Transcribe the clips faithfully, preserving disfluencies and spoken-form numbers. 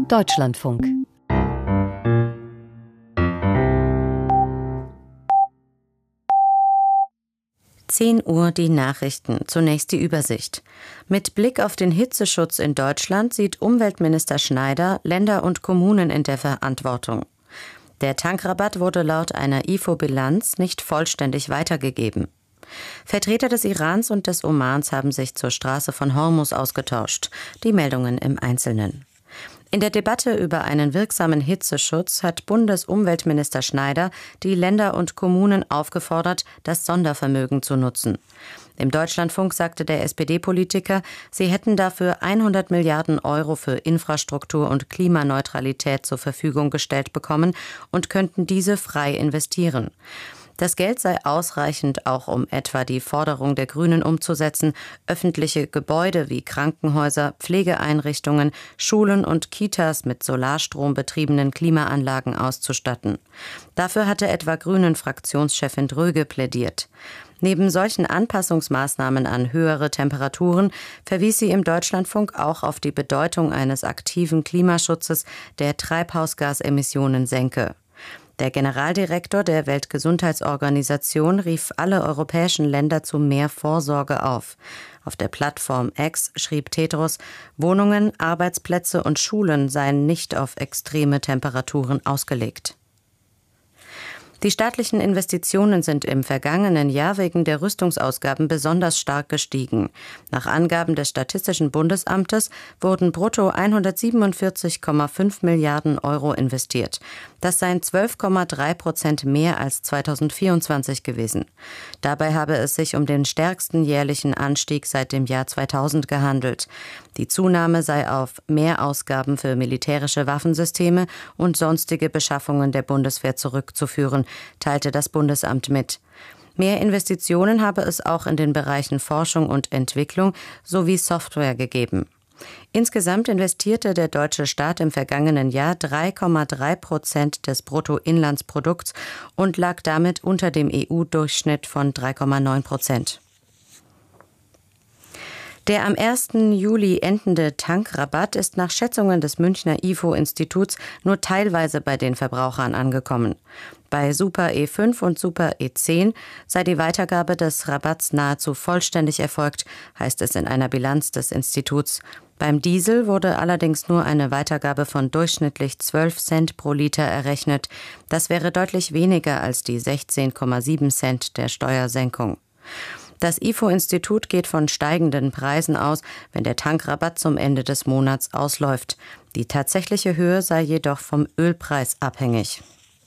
Deutschlandfunk. zehn Uhr die Nachrichten. Zunächst die Übersicht. Mit Blick auf den Hitzeschutz in Deutschland sieht Umweltminister Schneider Länder und Kommunen in der Verantwortung. Der Tankrabatt wurde laut einer I F O-Bilanz nicht vollständig weitergegeben. Vertreter des Irans und des Omans haben sich zur Straße von Hormuz ausgetauscht. Die Meldungen im Einzelnen. In der Debatte über einen wirksamen Hitzeschutz hat Bundesumweltminister Schneider die Länder und Kommunen aufgefordert, das Sondervermögen zu nutzen. Im Deutschlandfunk sagte der S P D-Politiker, sie hätten dafür hundert Milliarden Euro für Infrastruktur und Klimaneutralität zur Verfügung gestellt bekommen und könnten diese frei investieren. Das Geld sei ausreichend, auch um etwa die Forderung der Grünen umzusetzen, öffentliche Gebäude wie Krankenhäuser, Pflegeeinrichtungen, Schulen und Kitas mit Solarstrom betriebenen Klimaanlagen auszustatten. Dafür hatte etwa Grünen-Fraktionschefin Dröge plädiert. Neben solchen Anpassungsmaßnahmen an höhere Temperaturen verwies sie im Deutschlandfunk auch auf die Bedeutung eines aktiven Klimaschutzes, der Treibhausgasemissionen senke. Der Generaldirektor der Weltgesundheitsorganisation rief alle europäischen Länder zu mehr Vorsorge auf. Auf der Plattform X schrieb Tedros, Wohnungen, Arbeitsplätze und Schulen seien nicht auf extreme Temperaturen ausgelegt. Die staatlichen Investitionen sind im vergangenen Jahr wegen der Rüstungsausgaben besonders stark gestiegen. Nach Angaben des Statistischen Bundesamtes wurden brutto hundertsiebenundvierzig Komma fünf Milliarden Euro investiert. Das seien zwölf Komma drei Prozent mehr als zweitausendvierundzwanzig gewesen. Dabei habe es sich um den stärksten jährlichen Anstieg seit dem Jahr zweitausend gehandelt. Die Zunahme sei auf Mehrausgaben für militärische Waffensysteme und sonstige Beschaffungen der Bundeswehr zurückzuführen, teilte das Bundesamt mit. Mehr Investitionen habe es auch in den Bereichen Forschung und Entwicklung sowie Software gegeben. Insgesamt investierte der deutsche Staat im vergangenen Jahr drei Komma drei Prozent des Bruttoinlandsprodukts und lag damit unter dem E U-Durchschnitt von drei Komma neun Prozent. Der am ersten Juli endende Tankrabatt ist nach Schätzungen des Münchner I F O-Instituts nur teilweise bei den Verbrauchern angekommen. Bei Super E fünf und Super E zehn sei die Weitergabe des Rabatts nahezu vollständig erfolgt, heißt es in einer Bilanz des Instituts. Beim Diesel wurde allerdings nur eine Weitergabe von durchschnittlich zwölf Cent pro Liter errechnet. Das wäre deutlich weniger als die sechzehn Komma sieben Cent der Steuersenkung. Das I F O-Institut geht von steigenden Preisen aus, wenn der Tankrabatt zum Ende des Monats ausläuft. Die tatsächliche Höhe sei jedoch vom Ölpreis abhängig.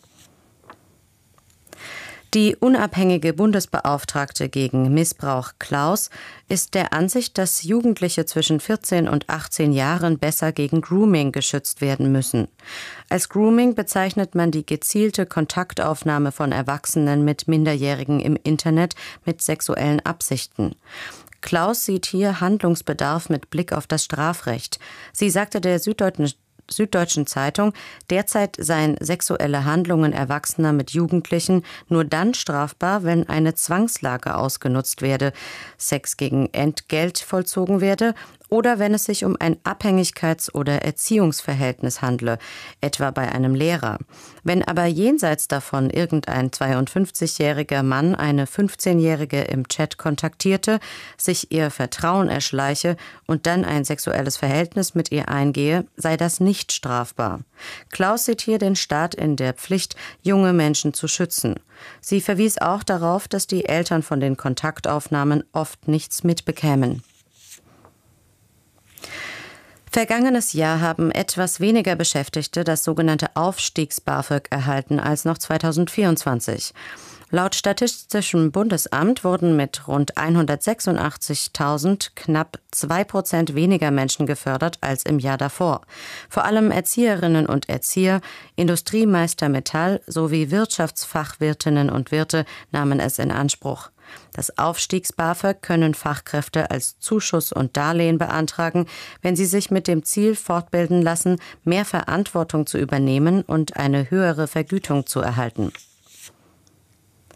Die unabhängige Bundesbeauftragte gegen Missbrauch Klaus ist der Ansicht, dass Jugendliche zwischen vierzehn und achtzehn Jahren besser gegen Grooming geschützt werden müssen. Als Grooming bezeichnet man die gezielte Kontaktaufnahme von Erwachsenen mit Minderjährigen im Internet mit sexuellen Absichten. Klaus sieht hier Handlungsbedarf mit Blick auf das Strafrecht. Sie sagte der Süddeutschen Süddeutschen Zeitung, derzeit seien sexuelle Handlungen Erwachsener mit Jugendlichen nur dann strafbar, wenn eine Zwangslage ausgenutzt werde, Sex gegen Entgelt vollzogen werde oder wenn es sich um ein Abhängigkeits- oder Erziehungsverhältnis handle, etwa bei einem Lehrer. Wenn aber jenseits davon irgendein zweiundfünfzigjähriger Mann eine fünfzehnjährige im Chat kontaktierte, sich ihr Vertrauen erschleiche und dann ein sexuelles Verhältnis mit ihr eingehe, sei das nicht strafbar. Klaus sieht hier den Staat in der Pflicht, junge Menschen zu schützen. Sie verwies auch darauf, dass die Eltern von den Kontaktaufnahmen oft nichts mitbekämen. Vergangenes Jahr haben etwas weniger Beschäftigte das sogenannte Aufstiegs-BAföG erhalten als noch zweitausendvierundzwanzig. Laut Statistischem Bundesamt wurden mit rund hundertsechsundachtzigtausend knapp zwei Prozent weniger Menschen gefördert als im Jahr davor. Vor allem Erzieherinnen und Erzieher, Industriemeister Metall sowie Wirtschaftsfachwirtinnen und Wirte nahmen es in Anspruch. Das Aufstiegs-BAföG können Fachkräfte als Zuschuss und Darlehen beantragen, wenn sie sich mit dem Ziel fortbilden lassen, mehr Verantwortung zu übernehmen und eine höhere Vergütung zu erhalten.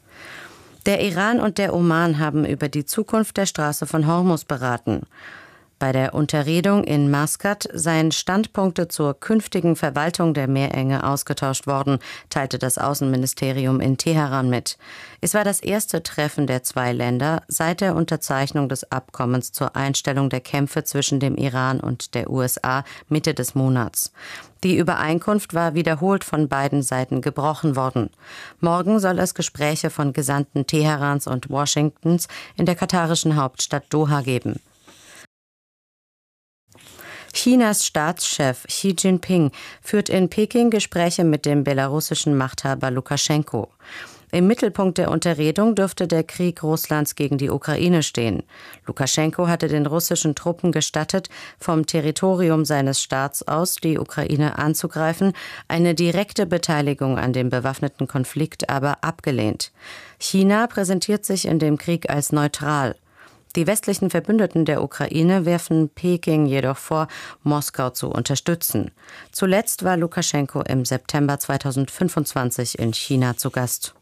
Der Iran und der Oman haben über die Zukunft der Straße von Hormuz beraten. Bei der Unterredung in Maskat seien Standpunkte zur künftigen Verwaltung der Meerenge ausgetauscht worden, teilte das Außenministerium in Teheran mit. Es war das erste Treffen der zwei Länder seit der Unterzeichnung des Abkommens zur Einstellung der Kämpfe zwischen dem Iran und der U S A Mitte des Monats. Die Übereinkunft war wiederholt von beiden Seiten gebrochen worden. Morgen soll es Gespräche von Gesandten Teherans und Washingtons in der katarischen Hauptstadt Doha geben. Chinas Staatschef Xi Jinping führt in Peking Gespräche mit dem belarussischen Machthaber Lukaschenko. Im Mittelpunkt der Unterredung dürfte der Krieg Russlands gegen die Ukraine stehen. Lukaschenko hatte den russischen Truppen gestattet, vom Territorium seines Staats aus die Ukraine anzugreifen, eine direkte Beteiligung an dem bewaffneten Konflikt aber abgelehnt. China präsentiert sich in dem Krieg als neutral. Die westlichen Verbündeten der Ukraine werfen Peking jedoch vor, Moskau zu unterstützen. Zuletzt war Lukaschenko im September zweitausendfünfundzwanzig in China zu Gast.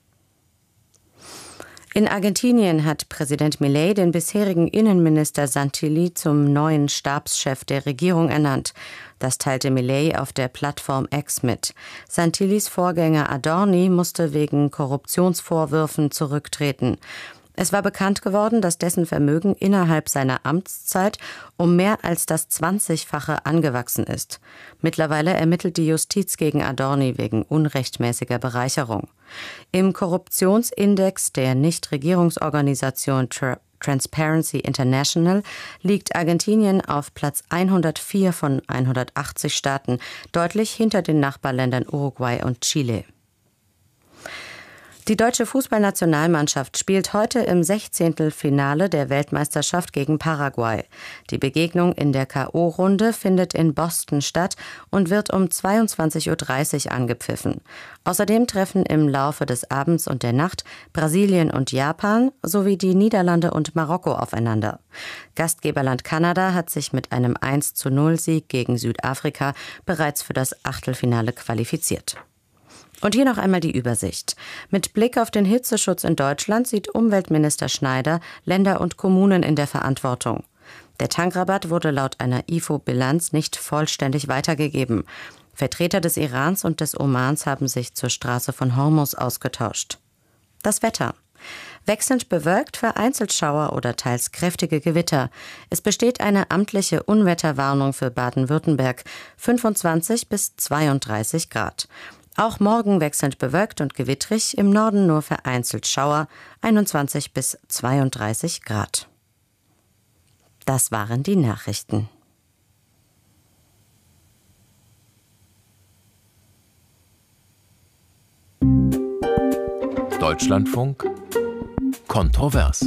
In Argentinien hat Präsident Milei den bisherigen Innenminister Santilli zum neuen Stabschef der Regierung ernannt. Das teilte Milei auf der Plattform X mit. Santillis Vorgänger Adorni musste wegen Korruptionsvorwürfen zurücktreten. Es war bekannt geworden, dass dessen Vermögen innerhalb seiner Amtszeit um mehr als das zwanzigfache angewachsen ist. Mittlerweile ermittelt die Justiz gegen Adorni wegen unrechtmäßiger Bereicherung. Im Korruptionsindex der Nichtregierungsorganisation Tra- Transparency International liegt Argentinien auf Platz hundertvier von hundertachtzig Staaten, deutlich hinter den Nachbarländern Uruguay und Chile. Die deutsche Fußballnationalmannschaft spielt heute im Sechzehntelfinale der Weltmeisterschaft gegen Paraguay. Die Begegnung in der K O-Runde findet in Boston statt und wird um zweiundzwanzig Uhr dreißig angepfiffen. Außerdem treffen im Laufe des Abends und der Nacht Brasilien und Japan sowie die Niederlande und Marokko aufeinander. Gastgeberland Kanada hat sich mit einem eins zu null Sieg gegen Südafrika bereits für das Achtelfinale qualifiziert. Und hier noch einmal die Übersicht. Mit Blick auf den Hitzeschutz in Deutschland sieht Umweltminister Schneider Länder und Kommunen in der Verantwortung. Der Tankrabatt wurde laut einer I F O-Bilanz nicht vollständig weitergegeben. Vertreter des Irans und des Omans haben sich zur Straße von Hormuz ausgetauscht. Das Wetter. Wechselnd bewölkt, vereinzelt Schauer oder teils kräftige Gewitter. Es besteht eine amtliche Unwetterwarnung für Baden-Württemberg, fünfundzwanzig bis zweiunddreißig Grad. Auch morgen wechselnd bewölkt und gewittrig, im Norden nur vereinzelt Schauer, einundzwanzig bis zweiunddreißig Grad. Das waren die Nachrichten. Deutschlandfunk Kontrovers.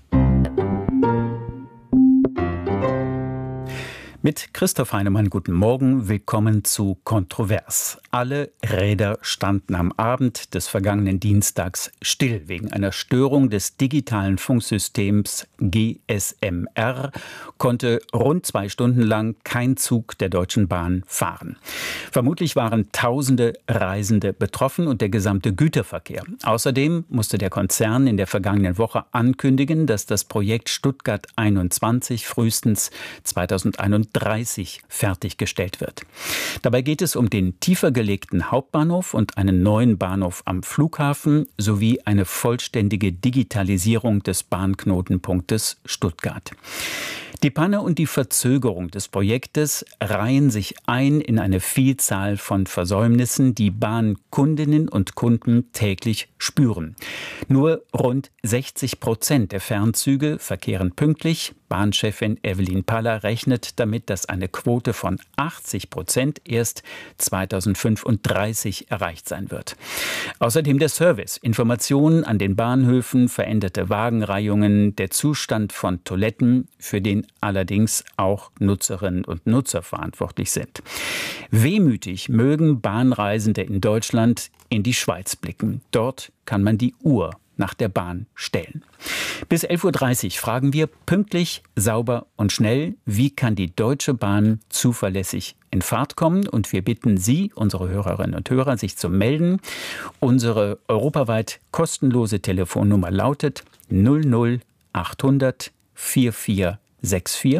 Mit Christoph Heinemann, guten Morgen, willkommen zu Kontrovers. Alle Räder standen am Abend des vergangenen Dienstags still wegen einer Störung des digitalen Funksystems G S M R, konnte rund zwei Stunden lang kein Zug der Deutschen Bahn fahren. Vermutlich waren tausende Reisende betroffen und der gesamte Güterverkehr. Außerdem musste der Konzern in der vergangenen Woche ankündigen, dass das Projekt Stuttgart einundzwanzig frühestens zweitausendeinunddreißig fertiggestellt wird. Dabei geht es um den tiefer gelegten Hauptbahnhof und einen neuen Bahnhof am Flughafen sowie eine vollständige Digitalisierung des Bahnknotenpunktes Stuttgart. Die Panne und die Verzögerung des Projektes reihen sich ein in eine Vielzahl von Versäumnissen, die Bahnkundinnen und Kunden täglich spüren. Nur rund sechzig Prozent der Fernzüge verkehren pünktlich. Bahnchefin Evelyn Paller rechnet damit, dass eine Quote von achtzig Prozent erst zweitausendfünfunddreißig erreicht sein wird. Außerdem der Service, Informationen an den Bahnhöfen, veränderte Wagenreihungen, der Zustand von Toiletten, für den allerdings auch Nutzerinnen und Nutzer verantwortlich sind. Wehmütig mögen Bahnreisende in Deutschland in die Schweiz blicken. Dort kann man die Uhr nach der Bahn stellen. Bis elf Uhr dreißig fragen wir pünktlich, sauber und schnell, wie kann die Deutsche Bahn zuverlässig in Fahrt kommen? Und wir bitten Sie, unsere Hörerinnen und Hörer, sich zu melden. Unsere europaweit kostenlose Telefonnummer lautet null null achthundert vierundvierzig sechsundvierzig.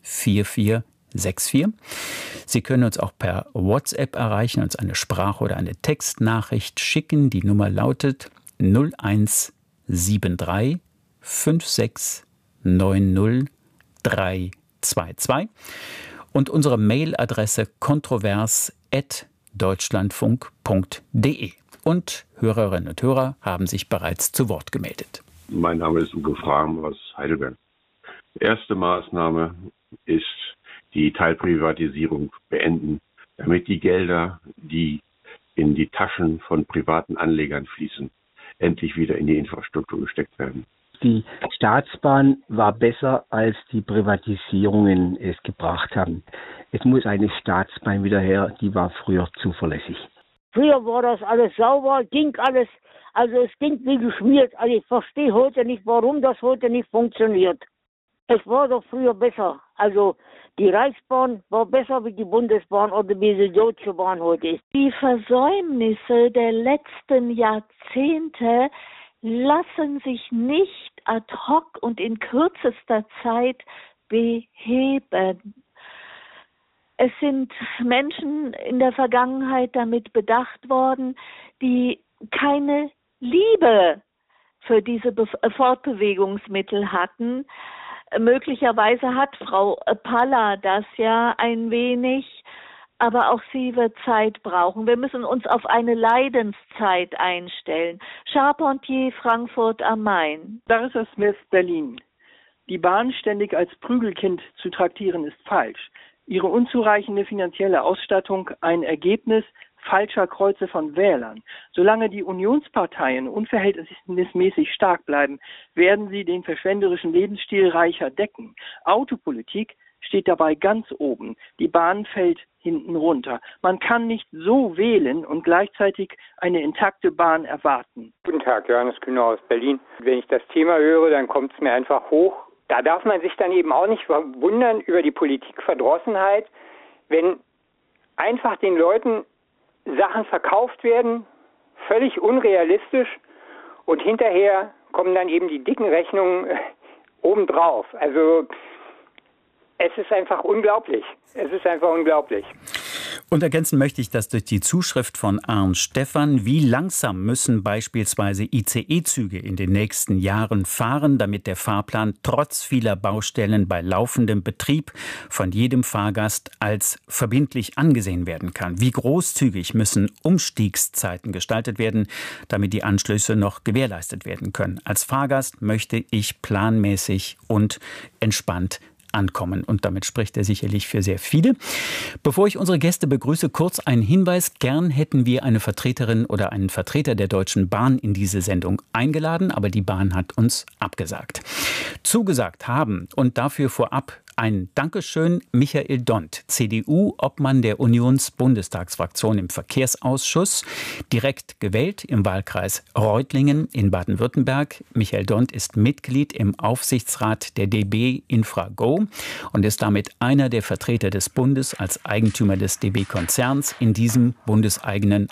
vier vier sechs vier. Sie können uns auch per WhatsApp erreichen, uns eine Sprach- oder eine Textnachricht schicken. Die Nummer lautet null eins sieben drei fünf sechs neun null drei zwei zwei und unsere Mailadresse kontrovers at deutschlandfunk punkt de. Und Hörerinnen und Hörer haben sich bereits zu Wort gemeldet. Mein Name ist Uwe Frahm aus Heidelberg. Erste Maßnahme ist die Teilprivatisierung beenden, damit die Gelder, die in die Taschen von privaten Anlegern fließen, endlich wieder in die Infrastruktur gesteckt werden. Die Staatsbahn war besser, als die Privatisierungen es gebracht haben. Es muss eine Staatsbahn wieder her, die war früher zuverlässig. Früher war das alles sauber, ging alles, also es ging wie geschmiert. Also ich verstehe heute nicht, warum das heute nicht funktioniert. Es war doch früher besser. Also die Reichsbahn war besser wie die Bundesbahn oder wie die Deutsche Bahn heute ist. Die Versäumnisse der letzten Jahrzehnte lassen sich nicht ad hoc und in kürzester Zeit beheben. Es sind Menschen in der Vergangenheit damit bedacht worden, die keine Liebe für diese Be- Fortbewegungsmittel hatten. Möglicherweise hat Frau Palla das ja ein wenig, aber auch sie wird Zeit brauchen. Wir müssen uns auf eine Leidenszeit einstellen. Charpentier, Frankfurt am Main. Larissa Smith, Berlin. Die Bahn ständig als Prügelkind zu traktieren ist falsch. Ihre unzureichende finanzielle Ausstattung ein Ergebnis falscher Kreuze von Wählern. Solange die Unionsparteien unverhältnismäßig stark bleiben, werden sie den verschwenderischen Lebensstil reicher decken. Autopolitik steht dabei ganz oben. Die Bahn fällt hinten runter. Man kann nicht so wählen und gleichzeitig eine intakte Bahn erwarten. Guten Tag, Johannes Kühner aus Berlin. Wenn ich das Thema höre, dann kommt es mir einfach hoch. Da darf man sich dann eben auch nicht wundern über die Politikverdrossenheit, wenn einfach den Leuten Sachen verkauft werden, völlig unrealistisch, und hinterher kommen dann eben die dicken Rechnungen obendrauf. Also es ist einfach unglaublich. Es ist einfach unglaublich. Und ergänzen möchte ich das durch die Zuschrift von Arndt Stephan. Wie langsam müssen beispielsweise I C E-Züge in den nächsten Jahren fahren, damit der Fahrplan trotz vieler Baustellen bei laufendem Betrieb von jedem Fahrgast als verbindlich angesehen werden kann? Wie großzügig müssen Umstiegszeiten gestaltet werden, damit die Anschlüsse noch gewährleistet werden können? Als Fahrgast möchte ich planmäßig und entspannt ankommen. Und damit spricht er sicherlich für sehr viele. Bevor ich unsere Gäste begrüße, kurz ein Hinweis. Gern hätten wir eine Vertreterin oder einen Vertreter der Deutschen Bahn in diese Sendung eingeladen, aber die Bahn hat uns abgesagt. Zugesagt haben und dafür vorab ein Dankeschön Michael Dont, C D U-Obmann der Unions-Bundestagsfraktion im Verkehrsausschuss, direkt gewählt im Wahlkreis Reutlingen in Baden-Württemberg. Michael Dont ist Mitglied im Aufsichtsrat der D B Infra-Go und ist damit einer der Vertreter des Bundes als Eigentümer des D B-Konzerns in diesem bundeseigenen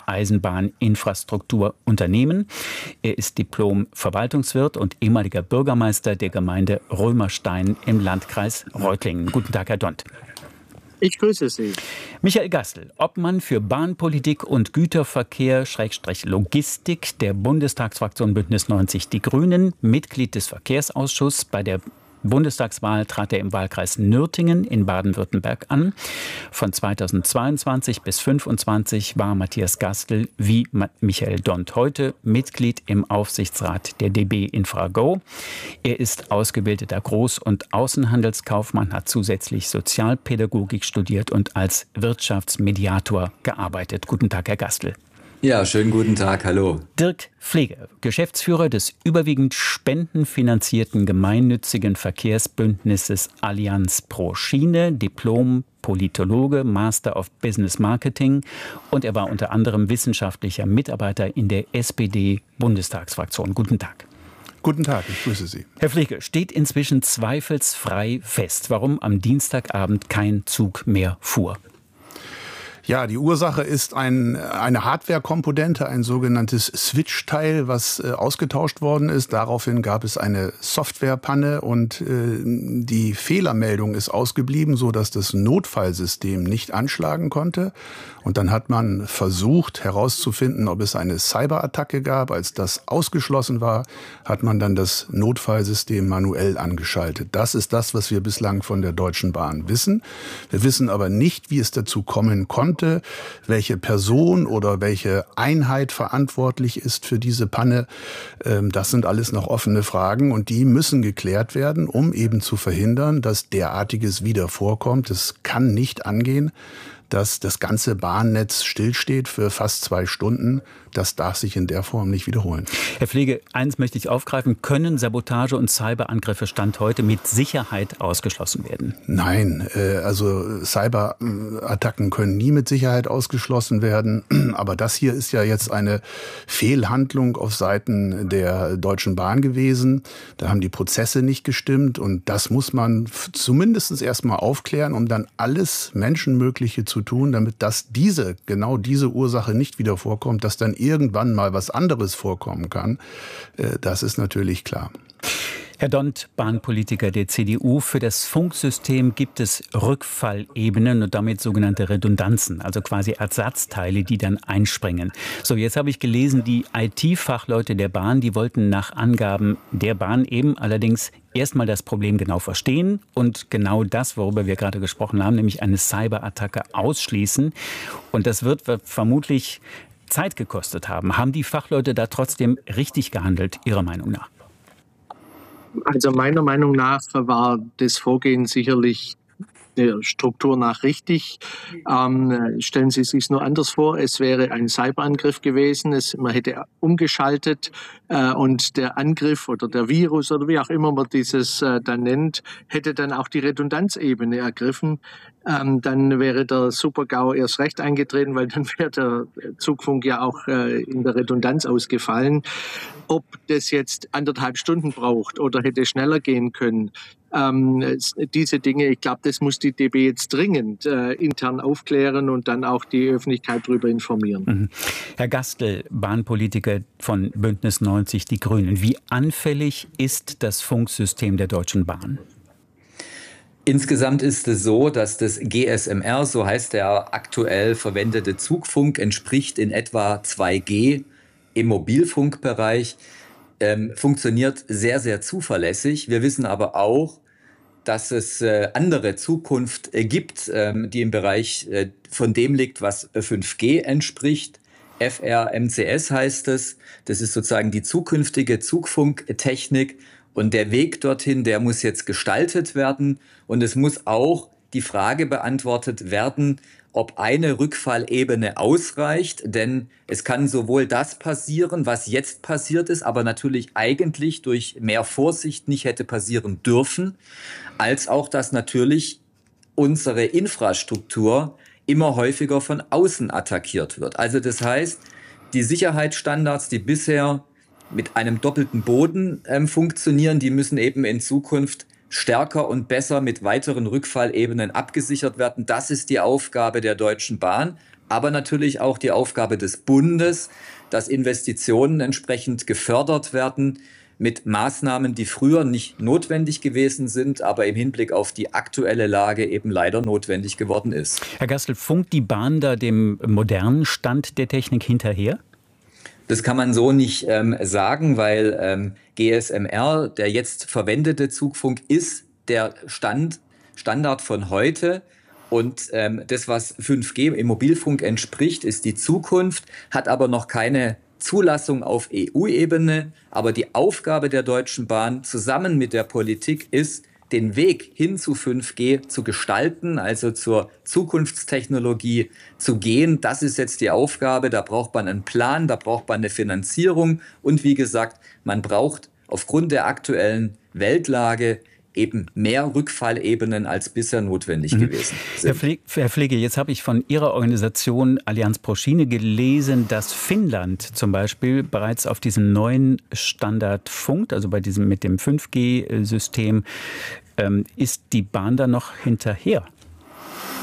Eisenbahninfrastrukturunternehmen. Er ist Diplom-Verwaltungswirt und ehemaliger Bürgermeister der Gemeinde Römerstein im Landkreis Reutlingen. Guten Tag, Herr Dont. Ich grüße Sie. Michael Gastel, Obmann für Bahnpolitik und Güterverkehr Schrägstrich Logistik der Bundestagsfraktion Bündnis neunzig Die Grünen, Mitglied des Verkehrsausschusses. Bei der Bundestagswahl trat er im Wahlkreis Nürtingen in Baden-Württemberg an. Von zweitausendzweiundzwanzig bis zweitausendfünfundzwanzig war Matthias Gastel wie Michael Dont heute Mitglied im Aufsichtsrat der D B Infra-Go. Er ist ausgebildeter Groß- und Außenhandelskaufmann, hat zusätzlich Sozialpädagogik studiert und als Wirtschaftsmediator gearbeitet. Guten Tag, Herr Gastel. Ja, schönen guten Tag, hallo. Dirk Pfleger, Geschäftsführer des überwiegend spendenfinanzierten gemeinnützigen Verkehrsbündnisses Allianz pro Schiene, Diplom-Politologe, Master of Business Marketing, und er war unter anderem wissenschaftlicher Mitarbeiter in der S P D-Bundestagsfraktion. Guten Tag. Guten Tag, ich grüße Sie. Herr Pfleger, steht inzwischen zweifelsfrei fest, warum am Dienstagabend kein Zug mehr fuhr? Ja, die Ursache ist ein, eine Hardware-Komponente, ein sogenanntes Switch-Teil, was äh, ausgetauscht worden ist. Daraufhin gab es eine Softwarepanne und äh, die Fehlermeldung ist ausgeblieben, so dass das Notfallsystem nicht anschlagen konnte. Und dann hat man versucht herauszufinden, ob es eine Cyberattacke gab. Als das ausgeschlossen war, hat man dann das Notfallsystem manuell angeschaltet. Das ist das, was wir bislang von der Deutschen Bahn wissen. Wir wissen aber nicht, wie es dazu kommen konnte, welche Person oder welche Einheit verantwortlich ist für diese Panne. Das sind alles noch offene Fragen und die müssen geklärt werden, um eben zu verhindern, dass derartiges wieder vorkommt. Es kann nicht angehen, dass das ganze Bahnnetz stillsteht für fast zwei Stunden. Das darf sich in der Form nicht wiederholen. Herr Pflege, eins möchte ich aufgreifen. Können Sabotage- und Cyberangriffe Stand heute mit Sicherheit ausgeschlossen werden? Nein, also Cyberattacken können nie mit Sicherheit ausgeschlossen werden. Aber das hier ist ja jetzt eine Fehlhandlung auf Seiten der Deutschen Bahn gewesen. Da haben die Prozesse nicht gestimmt. Und das muss man zumindest erstmal aufklären, um dann alles Menschenmögliche zu tun, damit das diese, genau diese Ursache nicht wieder vorkommt, dass dann irgendwann mal was anderes vorkommen kann. Das ist natürlich klar. Herr Dont, Bahnpolitiker der C D U, für das Funksystem gibt es Rückfallebenen und damit sogenannte Redundanzen, also quasi Ersatzteile, die dann einspringen. So, jetzt habe ich gelesen, die I T-Fachleute der Bahn, die wollten nach Angaben der Bahn eben allerdings erstmal das Problem genau verstehen und genau das, worüber wir gerade gesprochen haben, nämlich eine Cyberattacke ausschließen. Und das wird vermutlich Zeit gekostet haben. Haben die Fachleute da trotzdem richtig gehandelt, Ihrer Meinung nach? Also meiner Meinung nach war das Vorgehen sicherlich der Struktur nach richtig. Ähm, stellen Sie sich nur anders vor, es wäre ein Cyberangriff gewesen, es, man hätte umgeschaltet äh, und der Angriff oder der Virus oder wie auch immer man dieses äh, dann nennt, hätte dann auch die Redundanzebene ergriffen. Ähm, dann wäre der Super-GAU erst recht eingetreten, weil dann wäre der Zugfunk ja auch äh, in der Redundanz ausgefallen. Ob das jetzt anderthalb Stunden braucht oder hätte schneller gehen können, ähm, diese Dinge, ich glaube, das muss die D B jetzt dringend äh, intern aufklären und dann auch die Öffentlichkeit darüber informieren. Mhm. Herr Gastl, Bahnpolitiker von Bündnis neunzig Die Grünen, wie anfällig ist das Funksystem der Deutschen Bahn? Insgesamt ist es so, dass das G S M R, so heißt der aktuell verwendete Zugfunk, entspricht in etwa zwei G im Mobilfunkbereich, ähm, funktioniert sehr, sehr zuverlässig. Wir wissen aber auch, dass es äh, andere Zukunft äh, gibt, ähm, die im Bereich äh, von dem liegt, was fünf G entspricht. F R M C S heißt es. Das ist sozusagen die zukünftige Zugfunktechnik. Und der Weg dorthin, der muss jetzt gestaltet werden. Und es muss auch die Frage beantwortet werden, ob eine Rückfallebene ausreicht. Denn es kann sowohl das passieren, was jetzt passiert ist, aber natürlich eigentlich durch mehr Vorsicht nicht hätte passieren dürfen, als auch, dass natürlich unsere Infrastruktur immer häufiger von außen attackiert wird. Also das heißt, die Sicherheitsstandards, die bisher mit einem doppelten Boden ähm, funktionieren, die müssen eben in Zukunft stärker und besser mit weiteren Rückfallebenen abgesichert werden. Das ist die Aufgabe der Deutschen Bahn, aber natürlich auch die Aufgabe des Bundes, dass Investitionen entsprechend gefördert werden mit Maßnahmen, die früher nicht notwendig gewesen sind, aber im Hinblick auf die aktuelle Lage eben leider notwendig geworden ist. Herr Gastl, funkt die Bahn da dem modernen Stand der Technik hinterher? Das kann man so nicht ähm, sagen, weil ähm, G S M R, der jetzt verwendete Zugfunk, ist der Stand, Standard von heute. Und ähm, das, was fünf G im Mobilfunk entspricht, ist die Zukunft, hat aber noch keine Zulassung auf E U-Ebene. Aber die Aufgabe der Deutschen Bahn zusammen mit der Politik ist, den Weg hin zu fünf G zu gestalten, also zur Zukunftstechnologie zu gehen. Das ist jetzt die Aufgabe. Da braucht man einen Plan, da braucht man eine Finanzierung. Und wie gesagt, man braucht aufgrund der aktuellen Weltlage eben mehr Rückfallebenen als bisher notwendig mhm. gewesen sind. Herr Pflege, Herr Pflege, jetzt habe ich von Ihrer Organisation Allianz pro Schiene gelesen, dass Finnland zum Beispiel bereits auf diesem neuen Standard funkt, also bei diesem mit dem fünf G-System. Ähm, ist die Bahn da noch hinterher?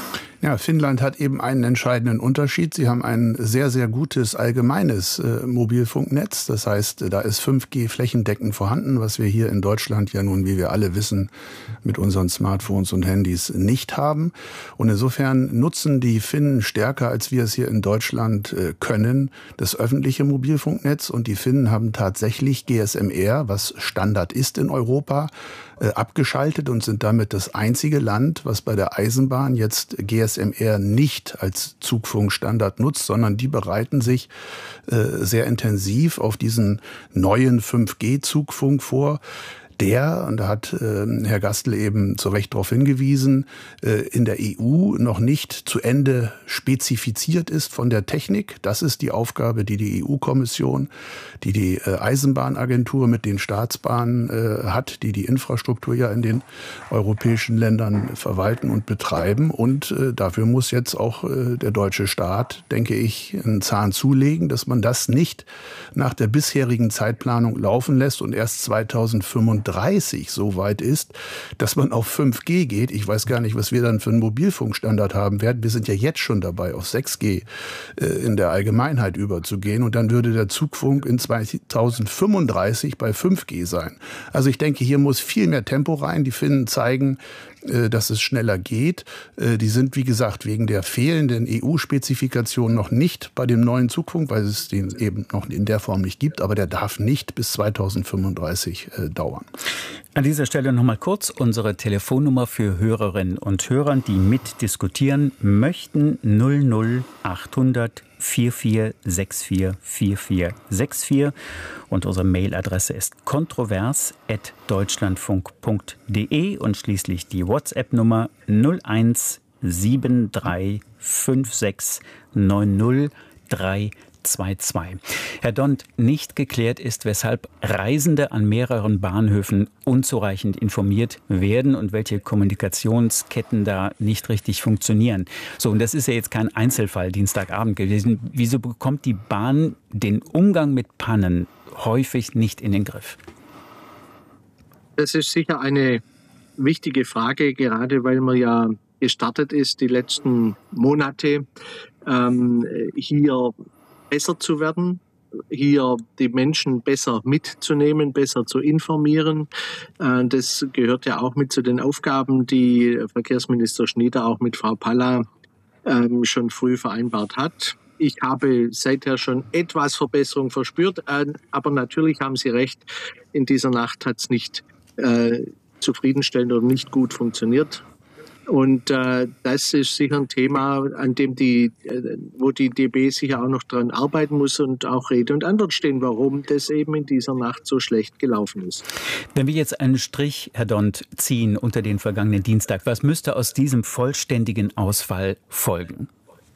Ja, Finnland hat eben einen entscheidenden Unterschied. Sie haben ein sehr, sehr gutes allgemeines äh, Mobilfunknetz. Das heißt, da ist fünf G flächendeckend vorhanden, was wir hier in Deutschland ja nun, wie wir alle wissen, mit unseren Smartphones und Handys nicht haben. Und insofern nutzen die Finnen stärker, als wir es hier in Deutschland äh, können, das öffentliche Mobilfunknetz. Und die Finnen haben tatsächlich G S M R, was Standard ist in Europa, äh, abgeschaltet und sind damit das einzige Land, was bei der Eisenbahn jetzt G S M R nicht als Zugfunkstandard nutzt, sondern die bereiten sich äh, sehr intensiv auf diesen neuen fünf G Zugfunk vor, der, und da hat äh, Herr Gastl eben zu Recht darauf hingewiesen, äh, in der E U noch nicht zu Ende spezifiziert ist von der Technik. Das ist die Aufgabe, die die E U-Kommission, die die äh, Eisenbahnagentur mit den Staatsbahnen äh, hat, die die Infrastruktur ja in den europäischen Ländern verwalten und betreiben. Und äh, dafür muss jetzt auch äh, der deutsche Staat, denke ich, einen Zahn zulegen, dass man das nicht nach der bisherigen Zeitplanung laufen lässt und erst zweitausendfünfunddreißig so weit ist, dass man auf fünf G geht. Ich weiß gar nicht, was wir dann für einen Mobilfunkstandard haben werden. Wir sind ja jetzt schon dabei, auf sechs G äh, in der Allgemeinheit überzugehen. Und dann würde der Zugfunk in zweitausendfünfunddreißig bei fünf G sein. Also ich denke, hier muss viel mehr Tempo rein. Die Finnen zeigen, äh, dass es schneller geht. Äh, die sind, wie gesagt, wegen der fehlenden E U-Spezifikation noch nicht bei dem neuen Zugfunk, weil es den eben noch in der Form nicht gibt. Aber der darf nicht bis zweitausendfünfunddreißig äh, dauern. An dieser Stelle noch mal kurz unsere Telefonnummer für Hörerinnen und Hörer, die mitdiskutieren möchten. null null achthundert vierundvierzig vierundvierzig vierundvierzig vierundvierzig und unsere Mailadresse ist kontrovers at deutschlandfunk punkt de und schließlich die WhatsApp-Nummer null eins sieben drei fünf sechs neun null drei zwei zwei. Herr Dont, nicht geklärt ist, weshalb Reisende an mehreren Bahnhöfen unzureichend informiert werden und welche Kommunikationsketten da nicht richtig funktionieren. So, und das ist ja jetzt kein Einzelfall Dienstagabend gewesen. Wieso bekommt die Bahn den Umgang mit Pannen häufig nicht in den Griff? Das ist sicher eine wichtige Frage, gerade weil man ja gestartet ist, die letzten Monate ähm, hier besser zu werden, hier die Menschen besser mitzunehmen, besser zu informieren. Das gehört ja auch mit zu den Aufgaben, die Verkehrsminister Schnieder auch mit Frau Palla schon früh vereinbart hat. Ich habe seither schon etwas Verbesserung verspürt, aber natürlich haben Sie recht, in dieser Nacht hat es nicht äh, zufriedenstellend oder nicht gut funktioniert. Und äh, das ist sicher ein Thema, an dem die, äh, wo die D B sicher auch noch dran arbeiten muss und auch Rede und Antwort stehen, warum das eben in dieser Nacht so schlecht gelaufen ist. Wenn wir jetzt einen Strich, Herr Dont, ziehen unter den vergangenen Dienstag, was müsste aus diesem vollständigen Ausfall folgen?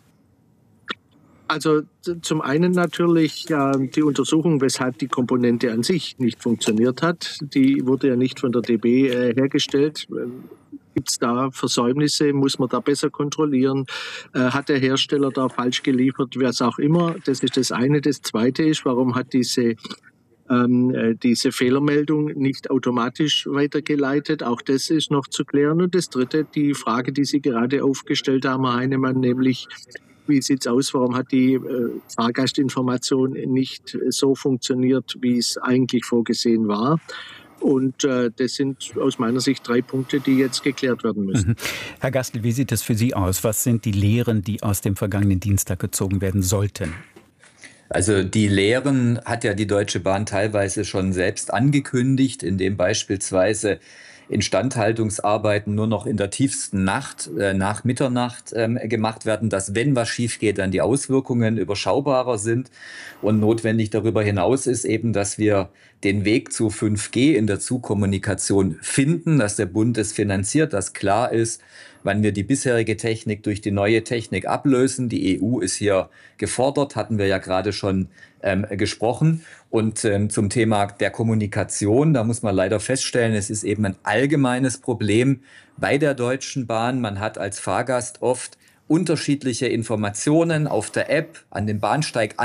Also zum einen natürlich äh, die Untersuchung, weshalb die Komponente an sich nicht funktioniert hat. Die wurde ja nicht von der D B äh, hergestellt. Gibt es da Versäumnisse? Muss man da besser kontrollieren? Äh, hat der Hersteller da falsch geliefert? Wer es auch immer. Das ist das eine. Das zweite ist, warum hat diese, ähm, diese Fehlermeldung nicht automatisch weitergeleitet? Auch das ist noch zu klären. Und das dritte, die Frage, die Sie gerade aufgestellt haben, Herr Heinemann, nämlich, wie sieht es aus? Warum hat die äh, Fahrgastinformation nicht so funktioniert, wie es eigentlich vorgesehen war? Und äh, das sind aus meiner Sicht drei Punkte, die jetzt geklärt werden müssen. Mhm. Herr Gastl, wie sieht es für Sie aus? Was sind die Lehren, die aus dem vergangenen Dienstag gezogen werden sollten? Also die Lehren hat ja die Deutsche Bahn teilweise schon selbst angekündigt, indem beispielsweise Instandhaltungsarbeiten nur noch in der tiefsten Nacht, äh, nach Mitternacht ähm, gemacht werden, dass, wenn was schief geht, dann die Auswirkungen überschaubarer sind. Und notwendig darüber hinaus ist eben, dass wir den Weg zu fünf G in der Zugkommunikation finden, dass der Bund es finanziert, dass klar ist, wann wir die bisherige Technik durch die neue Technik ablösen. Die E U ist hier gefordert, hatten wir ja gerade schon ähm, gesprochen. Und ähm, zum Thema der Kommunikation, da muss man leider feststellen, es ist eben ein allgemeines Problem bei der Deutschen Bahn. Man hat als Fahrgast oft unterschiedliche Informationen auf der App, an den Bahnsteig an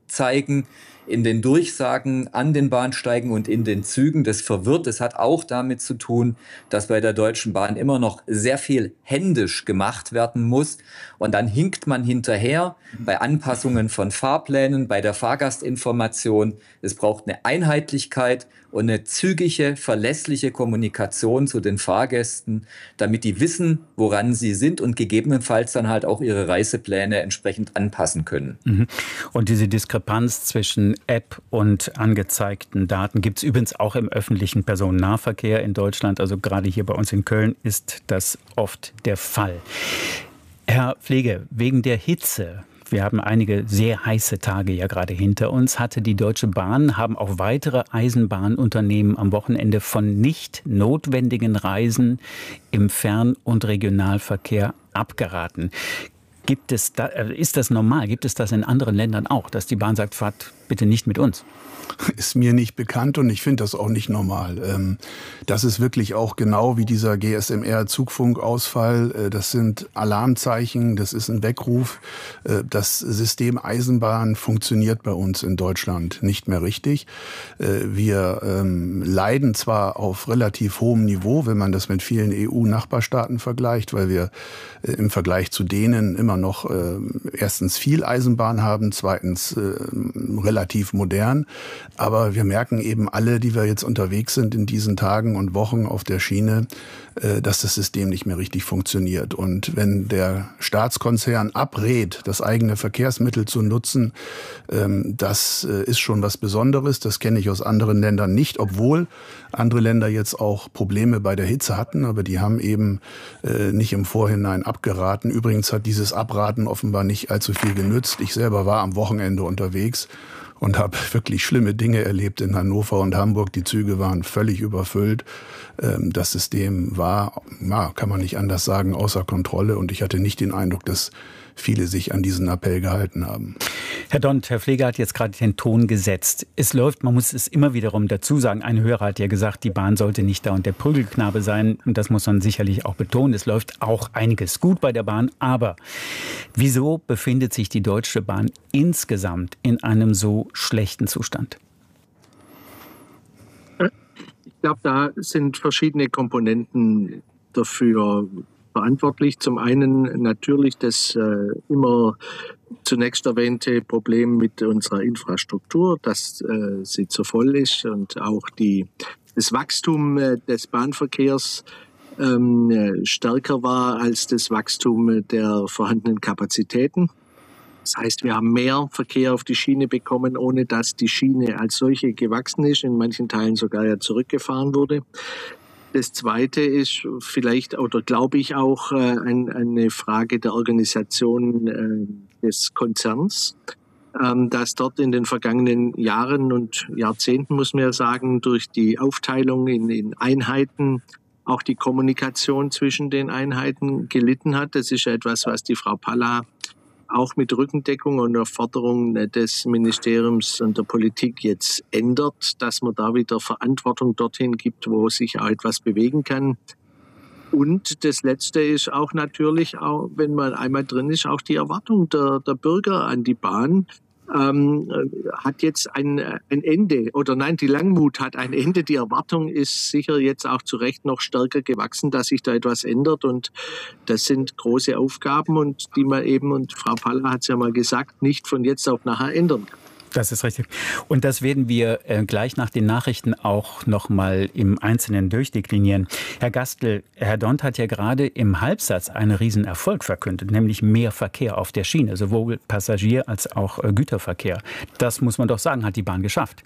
zeigen in den Durchsagen an den Bahnsteigen und in den Zügen. Das verwirrt. Das hat auch damit zu tun, dass bei der Deutschen Bahn immer noch sehr viel händisch gemacht werden muss. Und dann hinkt man hinterher bei Anpassungen von Fahrplänen, bei der Fahrgastinformation. Es braucht eine Einheitlichkeit und eine zügige, verlässliche Kommunikation zu den Fahrgästen, damit die wissen, woran sie sind und gegebenenfalls dann halt auch ihre Reisepläne entsprechend anpassen können. Und diese Diskrepanz zwischen App und angezeigten Daten gibt es übrigens auch im öffentlichen Personennahverkehr in Deutschland. Also gerade hier bei uns in Köln ist das oft der Fall. Herr Pflege, wegen der Hitze, wir haben einige sehr heiße Tage ja gerade hinter uns, hatte die Deutsche Bahn, haben auch weitere Eisenbahnunternehmen am Wochenende von nicht notwendigen Reisen im Fern- und Regionalverkehr abgeraten. Gibt es da, ist das normal? Gibt es das in anderen Ländern auch, dass die Bahn sagt, fahrt bitte nicht mit uns? Ist mir nicht bekannt und ich finde das auch nicht normal. Das ist wirklich auch genau wie dieser G S M R-Zugfunkausfall. Das sind Alarmzeichen, das ist ein Weckruf. Das System Eisenbahn funktioniert bei uns in Deutschland nicht mehr richtig. Wir leiden zwar auf relativ hohem Niveau, wenn man das mit vielen E U-Nachbarstaaten vergleicht, weil wir im Vergleich zu denen immer noch erstens viel Eisenbahn haben, zweitens relativ modern. Aber wir merken eben alle, die wir jetzt unterwegs sind in diesen Tagen und Wochen auf der Schiene, dass das System nicht mehr richtig funktioniert. Und wenn der Staatskonzern abrät, das eigene Verkehrsmittel zu nutzen, das ist schon was Besonderes. Das kenne ich aus anderen Ländern nicht, obwohl andere Länder jetzt auch Probleme bei der Hitze hatten. Aber die haben eben nicht im Vorhinein abgeraten. Übrigens hat dieses Abraten offenbar nicht allzu viel genützt. Ich selber war am Wochenende unterwegs und habe wirklich schlimme Dinge erlebt in Hannover und Hamburg. Die Züge waren völlig überfüllt. Das System war, na, kann man nicht anders sagen, außer Kontrolle. Und ich hatte nicht den Eindruck, dass viele sich an diesen Appell gehalten haben. Herr Dont, Herr Pflege hat jetzt gerade den Ton gesetzt. Es läuft, man muss es immer wiederum dazu sagen, ein Hörer hat ja gesagt, die Bahn sollte nicht da und der Prügelknabe sein. Und das muss man sicherlich auch betonen. Es läuft auch einiges gut bei der Bahn. Aber wieso befindet sich die Deutsche Bahn insgesamt in einem so schlechten Zustand? Ich glaube, da sind verschiedene Komponenten dafür verantwortlich. Zum einen natürlich das äh, immer zunächst erwähnte Problem mit unserer Infrastruktur, dass äh, sie zu voll ist und auch die, das Wachstum äh, des Bahnverkehrs ähm, stärker war als das Wachstum der vorhandenen Kapazitäten. Das heißt, wir haben mehr Verkehr auf die Schiene bekommen, ohne dass die Schiene als solche gewachsen ist, in manchen Teilen sogar ja zurückgefahren wurde. Das Zweite ist vielleicht, oder glaube ich auch, ein, eine Frage der Organisation äh, des Konzerns, ähm, dass dort in den vergangenen Jahren und Jahrzehnten, muss man ja sagen, durch die Aufteilung in, in Einheiten auch die Kommunikation zwischen den Einheiten gelitten hat. Das ist ja etwas, was die Frau Palla auch mit Rückendeckung und der Forderung des Ministeriums und der Politik jetzt ändert, dass man da wieder Verantwortung dorthin gibt, wo sich auch etwas bewegen kann. Und das Letzte ist auch natürlich, auch wenn man einmal drin ist, auch die Erwartung der, der Bürger an die Bahn. Ähm, hat jetzt ein, ein Ende, oder nein, die Langmut hat ein Ende. Die Erwartung ist sicher jetzt auch zu Recht noch stärker gewachsen, dass sich da etwas ändert, und das sind große Aufgaben, und die man eben, und Frau Palla hat es ja mal gesagt, nicht von jetzt auf nachher ändern kann. Das ist richtig. Und das werden wir äh, gleich nach den Nachrichten auch noch mal im Einzelnen durchdeklinieren. Herr Gastl, Herr Dont hat ja gerade im Halbsatz einen Riesenerfolg verkündet, nämlich mehr Verkehr auf der Schiene, sowohl Passagier- als auch äh, Güterverkehr. Das muss man doch sagen, hat die Bahn geschafft.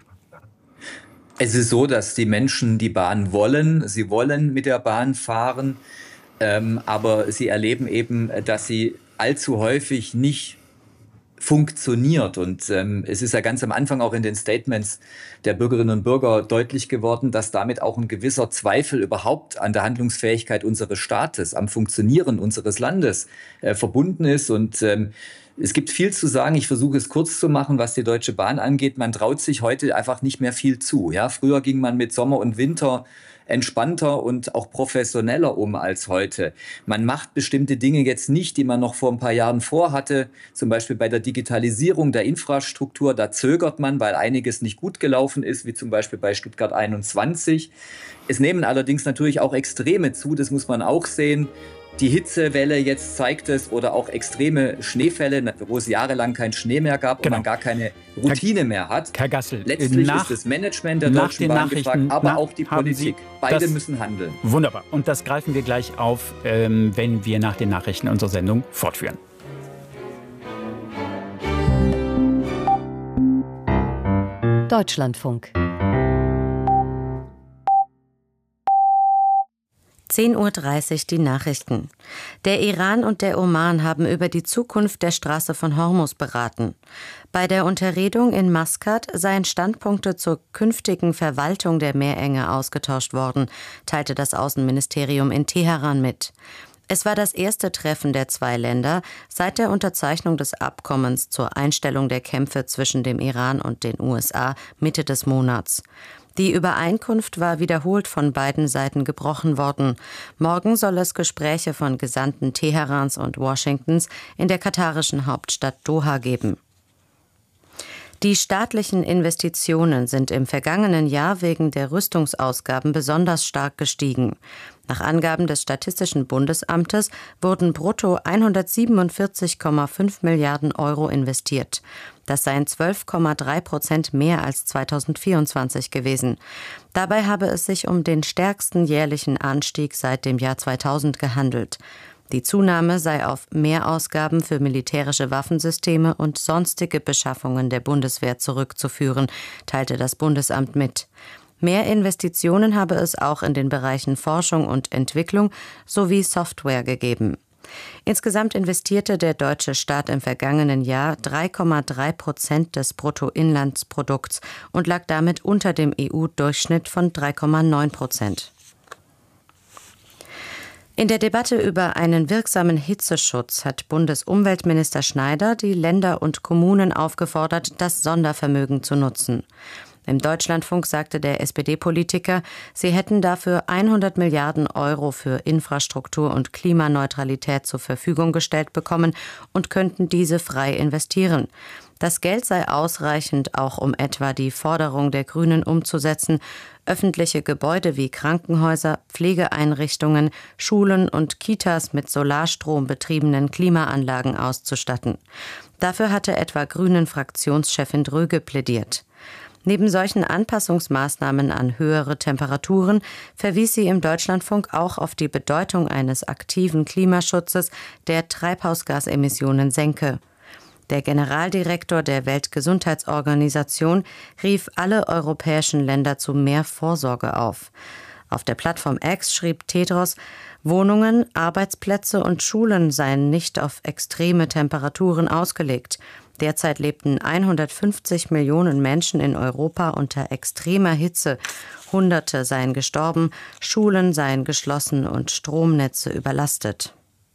Es ist so, dass die Menschen die Bahn wollen. Sie wollen mit der Bahn fahren, ähm, aber sie erleben eben, dass sie allzu häufig nicht funktioniert. Und ähm, es ist ja ganz am Anfang auch in den Statements der Bürgerinnen und Bürger deutlich geworden, dass damit auch ein gewisser Zweifel überhaupt an der Handlungsfähigkeit unseres Staates, am Funktionieren unseres Landes äh, verbunden ist. Und ähm, es gibt viel zu sagen. Ich versuche es kurz zu machen, was die Deutsche Bahn angeht. Man traut sich heute einfach nicht mehr viel zu. Ja, früher ging man mit Sommer und Winter entspannter und auch professioneller um als heute. Man macht bestimmte Dinge jetzt nicht, die man noch vor ein paar Jahren vorhatte. Zum Beispiel bei der Digitalisierung der Infrastruktur, da zögert man, weil einiges nicht gut gelaufen ist, wie zum Beispiel bei Stuttgart einundzwanzig. Es nehmen allerdings natürlich auch Extreme zu, das muss man auch sehen. Die Hitzewelle jetzt zeigt es, oder auch extreme Schneefälle, wo es jahrelang keinen Schnee mehr gab, genau, und man gar keine Routine mehr hat. Herr Gassel, letztlich nach, ist das Management der Deutschen Bahn gefragt, aber auch die Politik. Beide müssen handeln. Wunderbar. Und das greifen wir gleich auf, ähm, wenn wir nach den Nachrichten unserer Sendung fortführen. Deutschlandfunk. zehn Uhr dreißig die Nachrichten. Der Iran und der Oman haben über die Zukunft der Straße von Hormuz beraten. Bei der Unterredung in Maskat seien Standpunkte zur künftigen Verwaltung der Meerenge ausgetauscht worden, teilte das Außenministerium in Teheran mit. Es war das erste Treffen der zwei Länder seit der Unterzeichnung des Abkommens zur Einstellung der Kämpfe zwischen dem Iran und den U S A Mitte des Monats. Die Übereinkunft war wiederholt von beiden Seiten gebrochen worden. Morgen soll es Gespräche von Gesandten Teherans und Washingtons in der katarischen Hauptstadt Doha geben. Die staatlichen Investitionen sind im vergangenen Jahr wegen der Rüstungsausgaben besonders stark gestiegen. Nach Angaben des Statistischen Bundesamtes wurden brutto hundertsiebenundvierzig Komma fünf Milliarden Euro investiert. Das seien zwölf Komma drei Prozent mehr als zweitausendvierundzwanzig gewesen. Dabei habe es sich um den stärksten jährlichen Anstieg seit dem Jahr zweitausend gehandelt. Die Zunahme sei auf Mehrausgaben für militärische Waffensysteme und sonstige Beschaffungen der Bundeswehr zurückzuführen, teilte das Bundesamt mit. Mehr Investitionen habe es auch in den Bereichen Forschung und Entwicklung sowie Software gegeben. Insgesamt investierte der deutsche Staat im vergangenen Jahr drei Komma drei Prozent des Bruttoinlandsprodukts und lag damit unter dem E U-Durchschnitt von drei Komma neun Prozent. In der Debatte über einen wirksamen Hitzeschutz hat Bundesumweltminister Schneider die Länder und Kommunen aufgefordert, das Sondervermögen zu nutzen. Im Deutschlandfunk sagte der S P D-Politiker, sie hätten dafür hundert Milliarden Euro für Infrastruktur und Klimaneutralität zur Verfügung gestellt bekommen und könnten diese frei investieren. Das Geld sei ausreichend, auch um etwa die Forderung der Grünen umzusetzen, öffentliche Gebäude wie Krankenhäuser, Pflegeeinrichtungen, Schulen und Kitas mit Solarstrom betriebenen Klimaanlagen auszustatten. Dafür hatte etwa Grünen-Fraktionschefin Dröge plädiert. Neben solchen Anpassungsmaßnahmen an höhere Temperaturen verwies sie im Deutschlandfunk auch auf die Bedeutung eines aktiven Klimaschutzes, der Treibhausgasemissionen senke. Der Generaldirektor der Weltgesundheitsorganisation rief alle europäischen Länder zu mehr Vorsorge auf. Auf der Plattform X schrieb Tedros, Wohnungen, Arbeitsplätze und Schulen seien nicht auf extreme Temperaturen ausgelegt. Derzeit lebten hundertfünfzig Millionen Menschen in Europa unter extremer Hitze. Hunderte seien gestorben, Schulen seien geschlossen und Stromnetze überlastet.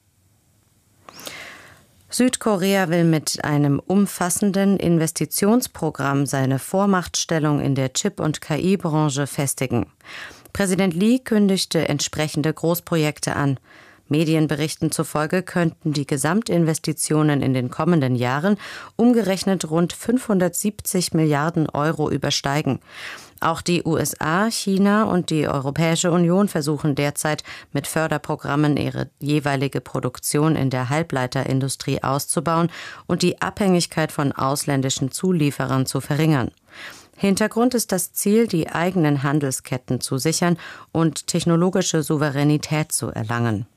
Südkorea will mit einem umfassenden Investitionsprogramm seine Vormachtstellung in der Chip- und K I-Branche festigen. Präsident Lee kündigte entsprechende Großprojekte an. Medienberichten zufolge könnten die Gesamtinvestitionen in den kommenden Jahren umgerechnet rund fünfhundertsiebzig Milliarden Euro übersteigen. Auch die U S A, China und die Europäische Union versuchen derzeit mit Förderprogrammen ihre jeweilige Produktion in der Halbleiterindustrie auszubauen und die Abhängigkeit von ausländischen Zulieferern zu verringern. Hintergrund ist das Ziel, die eigenen Handelsketten zu sichern und technologische Souveränität zu erlangen.